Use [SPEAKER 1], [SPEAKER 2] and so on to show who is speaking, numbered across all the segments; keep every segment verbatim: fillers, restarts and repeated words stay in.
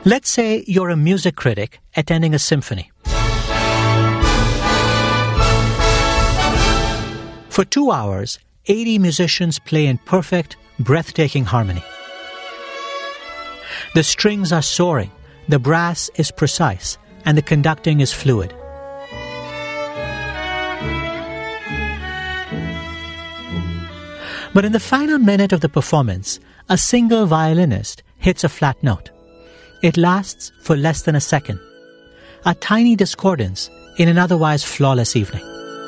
[SPEAKER 1] Let's say you're a music critic attending a symphony. For two hours, eighty musicians play in perfect, breathtaking harmony. The strings are soaring, the brass is precise, and the conducting is fluid. But in the final minute of the performance, a single violinist hits a flat note. It lasts for less than a second, a tiny discordance in an otherwise flawless evening.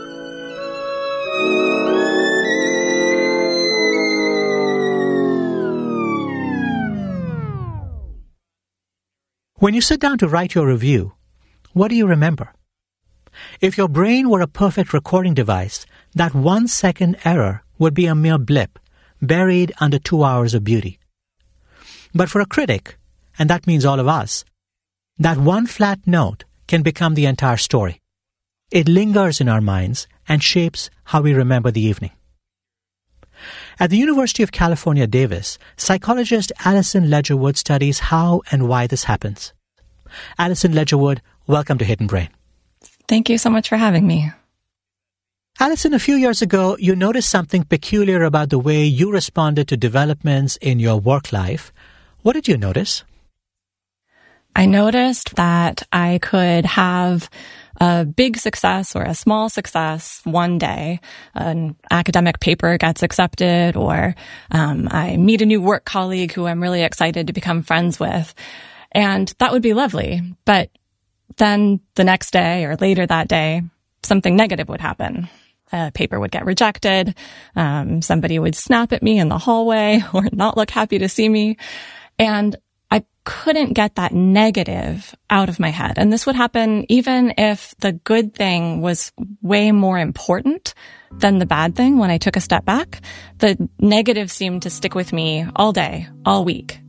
[SPEAKER 1] When you sit down to write your review, what do you remember? If your brain were a perfect recording device, that one second error would be a mere blip, buried under two hours of beauty. But for a critic, and that means all of us, that one flat note can become the entire story. It lingers in our minds and shapes how we remember the evening. At the University of California, Davis, psychologist Alison Ledgerwood studies how and why this happens. Alison Ledgerwood, welcome to Hidden Brain.
[SPEAKER 2] Thank you so much for having me.
[SPEAKER 1] Alison, a few years ago, you noticed something peculiar about the way you responded to developments in your work life. What did you notice?
[SPEAKER 2] I noticed that I could have a big success or a small success one day. An academic paper gets accepted, or um, I meet a new work colleague who I'm really excited to become friends with. And that would be lovely. But then the next day or later that day, something negative would happen. A paper would get rejected. Um, somebody would snap at me in the hallway or not look happy to see me. And I couldn't get that negative out of my head. And this would happen even if the good thing was way more important than the bad thing. When I took a step back, the negative seemed to stick with me all day, all week.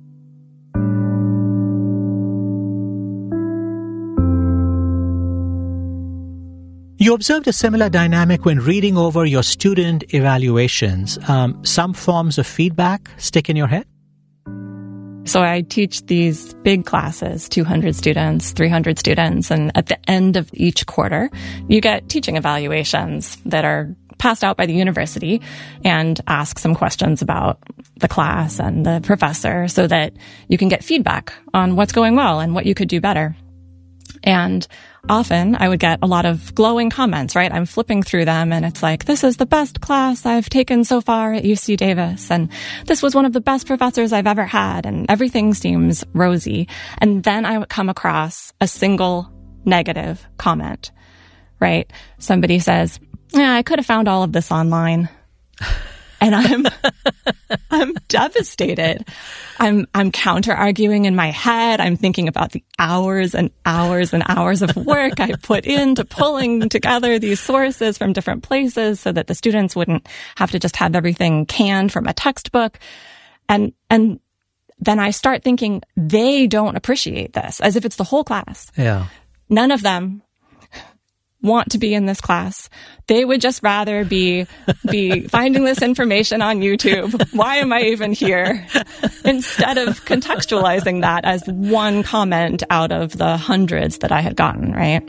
[SPEAKER 1] You observed a similar dynamic when reading over your student evaluations. Um, some forms of feedback stick in your head?
[SPEAKER 2] So I teach these big classes, two hundred students, three hundred students, and at the end of each quarter, you get teaching evaluations that are passed out by the university and ask some questions about the class and the professor so that you can get feedback on what's going well and what you could do better. And often I would get a lot of glowing comments, right? I'm flipping through them and it's like, this is the best class I've taken so far at U C Davis. And this was one of the best professors I've ever had. And everything seems rosy. And then I would come across a single negative comment, right? Somebody says, yeah, I could have found all of this online. And I'm, I'm devastated. I'm, I'm counter-arguing in my head. I'm thinking about the hours and hours and hours of work I put into pulling together these sources from different places so that the students wouldn't have to just have everything canned from a textbook. And, and then I start thinking they don't appreciate this, as if it's the whole class.
[SPEAKER 1] Yeah.
[SPEAKER 2] None of them want to be in this class. They would just rather be be finding this information on YouTube. Why am I even here? Instead of contextualizing that as one comment out of the hundreds that I had gotten, right?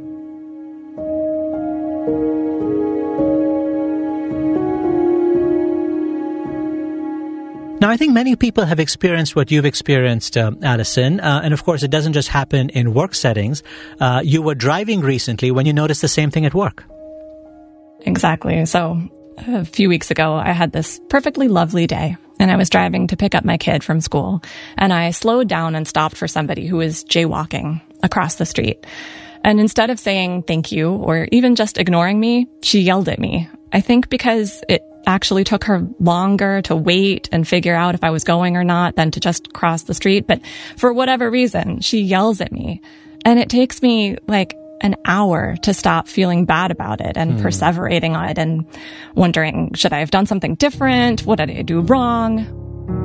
[SPEAKER 1] Now, I think many people have experienced what you've experienced, uh, Alison. Uh, and of course, it doesn't just happen in work settings. Uh, you were driving recently when you noticed the same thing at work.
[SPEAKER 2] Exactly. So a few weeks ago, I had this perfectly lovely day and I was driving to pick up my kid from school. And I slowed down and stopped for somebody who was jaywalking across the street. And instead of saying thank you or even just ignoring me, she yelled at me. I think because it actually took her longer to wait and figure out if I was going or not than to just cross the street. But for whatever reason, she yells at me. And it takes me like an hour to stop feeling bad about it and hmm. perseverating on it and wondering, should I have done something different? What did I do wrong?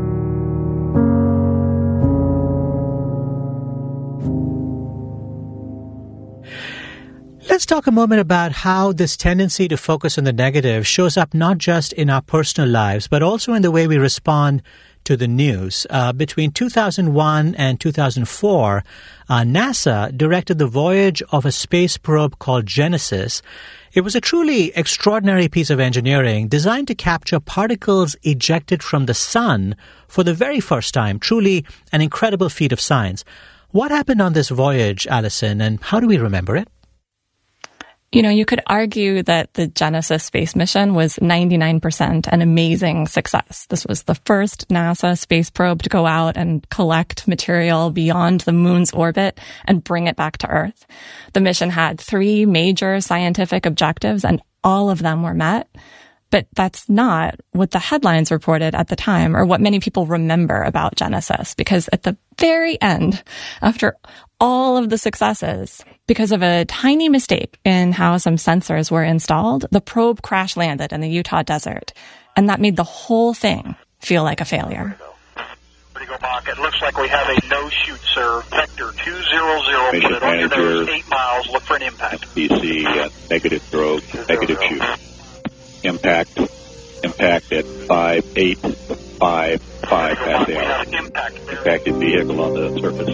[SPEAKER 1] Let's talk a moment about how this tendency to focus on the negative shows up not just in our personal lives, but also in the way we respond to the news. Uh, between two thousand one and two thousand four, uh, NASA directed the voyage of a space probe called Genesis. It was a truly extraordinary piece of engineering designed to capture particles ejected from the sun for the very first time. Truly an incredible feat of science. What happened on this voyage, Allison, and how do we remember it?
[SPEAKER 2] You know, you could argue that the Genesis space mission was ninety-nine percent an amazing success. This was the first NASA space probe to go out and collect material beyond the moon's orbit and bring it back to Earth. The mission had three major scientific objectives, and all of them were met. But that's not what the headlines reported at the time or what many people remember about Genesis, because at the very end, after all of the successes, because of a tiny mistake in how some sensors were installed, the probe crash landed in the Utah desert. And that made the whole thing feel like a failure.
[SPEAKER 3] It looks like we have a no-shoot, sir. Vector two hundred,
[SPEAKER 4] Mission
[SPEAKER 3] put it on your
[SPEAKER 4] manager,
[SPEAKER 3] nose, eight miles, look for an impact.
[SPEAKER 4] B C, uh, negative stroke, negative shoot. Impact, impact at five eight five five past the hour.
[SPEAKER 3] Impact.
[SPEAKER 4] Impacted vehicle on the surface.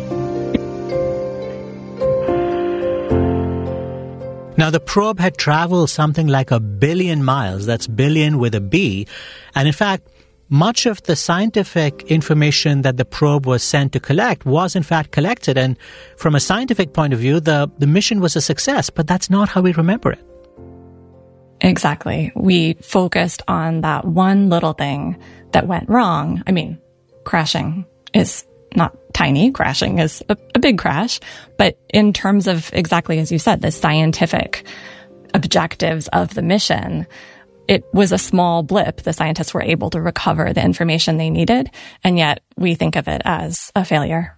[SPEAKER 1] Now, the probe had traveled something like a billion miles. That's billion with a B. And in fact, much of the scientific information that the probe was sent to collect was in fact collected. And from a scientific point of view, the, the mission was a success. But that's not how we remember it.
[SPEAKER 2] Exactly. We focused on that one little thing that went wrong. I mean, crashing is not tiny. Crashing is a, a big crash. But in terms of, exactly as you said, the scientific objectives of the mission, it was a small blip. The scientists were able to recover the information they needed, and yet we think of it as a failure.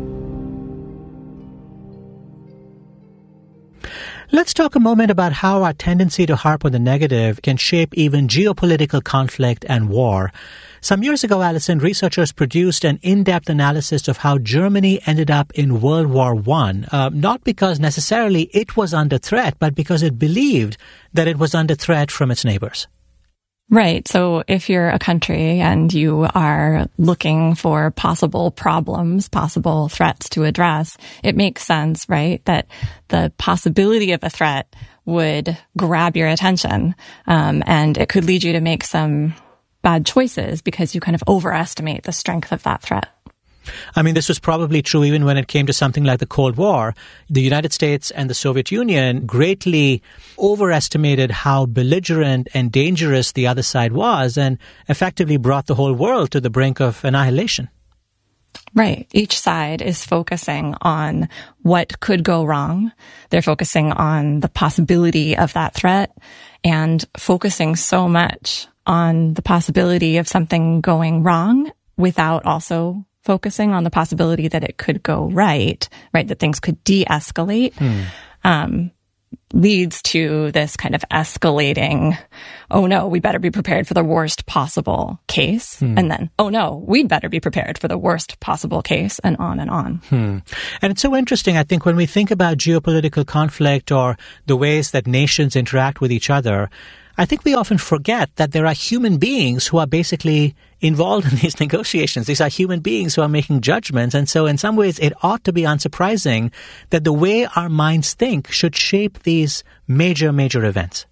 [SPEAKER 1] Let's talk a moment about how our tendency to harp on the negative can shape even geopolitical conflict and war. Some years ago, Allison, researchers produced an in-depth analysis of how Germany ended up in World War One, uh, not because necessarily it was under threat, but because it believed that it was under threat from its neighbors.
[SPEAKER 2] Right. So if you're a country and you are looking for possible problems, possible threats to address, it makes sense, right, that the possibility of a threat would grab your attention, um, and it could lead you to make some bad choices because you kind of overestimate the strength of that threat.
[SPEAKER 1] I mean, this was probably true even when it came to something like the Cold War. The United States and the Soviet Union greatly overestimated how belligerent and dangerous the other side was and effectively brought the whole world to the brink of annihilation.
[SPEAKER 2] Right. Each side is focusing on what could go wrong. They're focusing on the possibility of that threat and focusing so much on the possibility of something going wrong without also focusing on the possibility that it could go right, right, that things could de-escalate, hmm. um, leads to this kind of escalating, oh no, we better be prepared for the worst possible case. Hmm. And then, oh no, we'd better be prepared for the worst possible case, and on and on.
[SPEAKER 1] Hmm. And it's so interesting, I think, when we think about geopolitical conflict or the ways that nations interact with each other, I think we often forget that there are human beings who are basically involved in these negotiations. These are human beings who are making judgments. And so in some ways, it ought to be unsurprising that the way our minds think should shape these major, major events.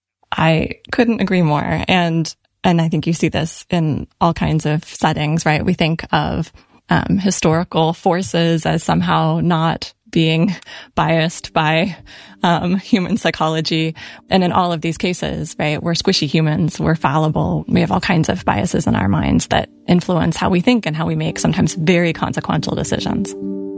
[SPEAKER 2] I couldn't agree more. And and I think you see this in all kinds of settings, right? We think of um, historical forces as somehow not being biased by um, human psychology. And in all of these cases, right, we're squishy humans, we're fallible, we have all kinds of biases in our minds that influence how we think and how we make sometimes very consequential decisions.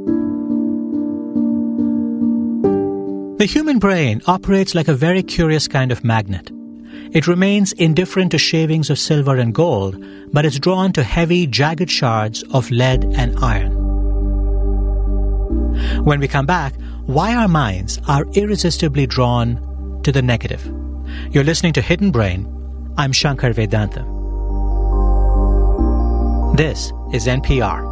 [SPEAKER 1] The human brain operates like a very curious kind of magnet. It remains indifferent to shavings of silver and gold, but it's drawn to heavy, jagged shards of lead and iron. When we come back, why our minds are irresistibly drawn to the negative. You're listening to Hidden Brain. I'm Shankar Vedantam. This is N P R.